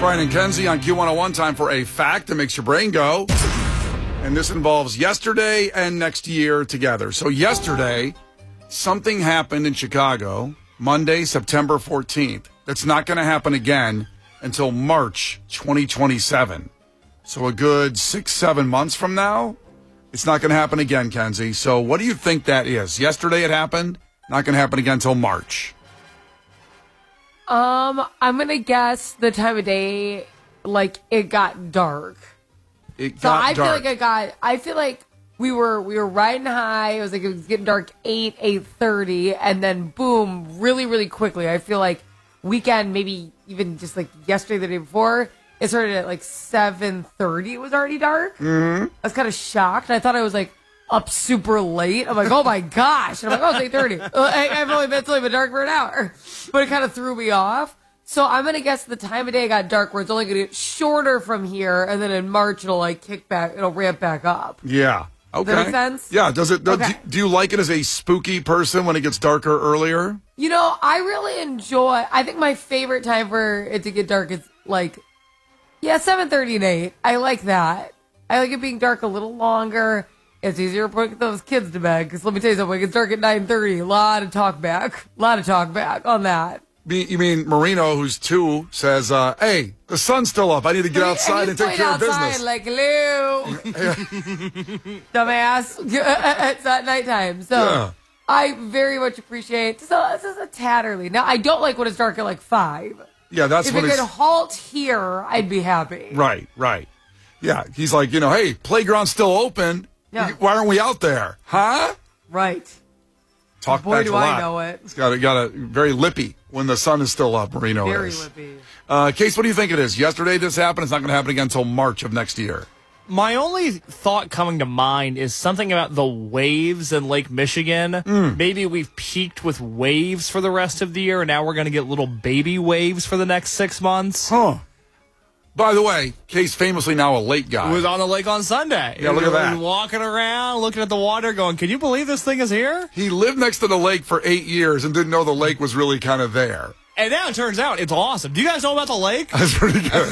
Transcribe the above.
Brian and Kenzie on Q101. Time for a fact that makes your brain go. And this involves yesterday and next year together. So yesterday, something happened in Chicago, Monday, September 14th. That's not going to happen again until March 2027. So a good 6-7 months from now, it's not going to happen again, Kenzie. So what do you think that is? Yesterday it happened, not going to happen again until March. I'm going to guess the time of day, like, it got dark. I feel like we were riding high. It was getting dark 8:30, and then boom, really, really quickly. I feel like weekend, maybe even just like yesterday, the day before, it started at like 7:30. It was already dark. Mm-hmm. I was kind of shocked. I thought I was like up super late. I'm like, oh my gosh. And I'm like, oh, it's 8:30. It's only been dark for an hour. But it kind of threw me off. So I'm going to guess the time of day got dark where it's only going to get shorter from here. And then in March, it'll like kick back. It'll ramp back up. Yeah. Okay. Does that make sense? Yeah. Does it? Okay. Do you like it as a spooky person when it gets darker earlier? You know, I really enjoy, I think my favorite time for it to get dark is like, 7:30 and 8. I like that. I like it being dark a little longer. It's easier to put those kids to bed. Because let me tell you something, it's dark at 9:30. A lot of talk back on that. You mean Marino, who's 2, says, hey, the sun's still up. I need to get outside and take care of business. Like, hello. Dumbass. It's at nighttime. So yeah. I very much appreciate, so this is a tad early. Now, I don't like when it's dark at like 5. Yeah, that's if when it could halt here, I'd be happy. Right. Yeah, he's like, hey, playground's still open. Yeah. Why aren't we out there? Huh? Right. Talk Boy, back do a lot. I know it. It's got a very lippy when the sun is still up, Marino very is. Very lippy. Case, what do you think it is? Yesterday this happened. It's not going to happen again until March of next year. My only thought coming to mind is something about the waves in Lake Michigan. Maybe we've peaked with waves for the rest of the year, and now we're going to get little baby waves for the next 6 months. Huh. By the way, Case famously now a lake guy. He was on the lake on Sunday. Yeah, look at that. Walking around, looking at the water, going, can you believe this thing is here? He lived next to the lake for 8 years and didn't know the lake was really kind of there. And now it turns out it's awesome. Do you guys know about the lake? That's pretty good.